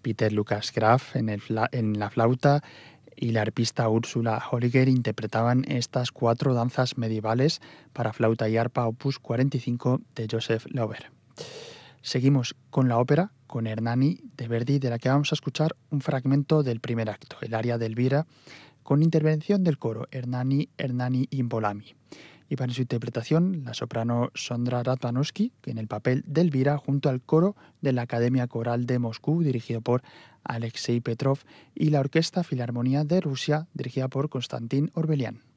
Peter Lucas Graf en la flauta y la arpista Ursula Holliger interpretaban estas 4 danzas medievales para flauta y arpa opus 45 de Joseph Lauber. Seguimos con la ópera, con Hernani de Verdi, de la que vamos a escuchar un fragmento del primer acto, el aria de Elvira, con intervención del coro Hernani, Hernani in Volami. Y para su interpretación, la soprano Sondra Radvanovsky, en el papel de Elvira, junto al coro de la Academia Coral de Moscú, dirigido por Alexei Petrov, y la Orquesta Filarmonía de Rusia, dirigida por Konstantin Orbelian.